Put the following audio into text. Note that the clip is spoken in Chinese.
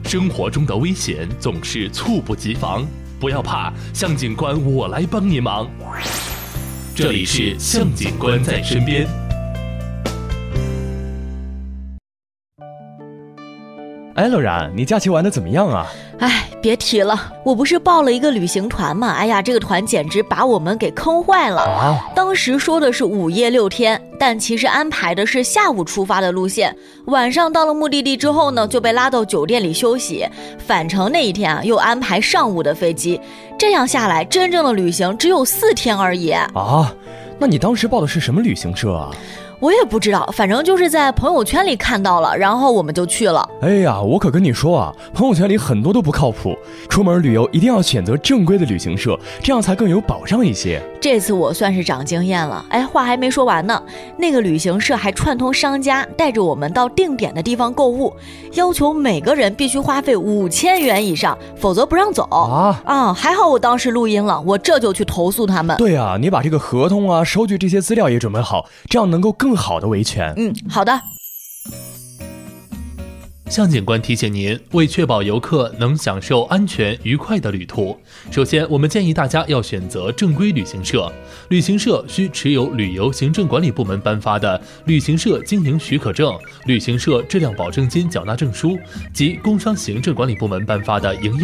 生活中的危险总是猝不及防，不要怕，向警官我来帮你忙。这里是向警官在身边。 哎，乐然，你假期玩得怎么样啊？ 哎，别提了，我不是报了一个旅行团嘛，哎呀，这个团简直把我们给坑坏了啊！当时说的是5夜6天，但其实安排的是下午出发的路线，晚上到了目的地之后呢，就被拉到酒店里休息。返程那一天啊，又安排上午的飞机，这样下来，真正的旅行只有4天而已啊！那你当时报的是什么旅行社啊？ 我也不知道，反正就是在朋友圈里看到了，然后我们就去了。 哎呀，我可跟你说啊，朋友圈里很多都不靠谱，出门旅游一定要选择正规的旅行社，这样才更有保障一些。 这次我算是长经验了。哎，话还没说完呢，那个旅行社还串通商家，带着我们到定点的地方购物，要求每个人必须花费5000元以上，否则不让走啊！还好我当时录音了，我这就去投诉他们。 对啊，你把这个合同啊、收据这些资料也准备好，这样能够更好的维权。 好的。 向警官提醒您，为确保游客能享受安全愉快的旅途，首先我们建议大家要选择正规旅行社。旅行社需持有旅游行政管理部门颁发的旅行社经营许可证、旅行社质量保证金缴纳证书及工商行政管理部门颁发的营业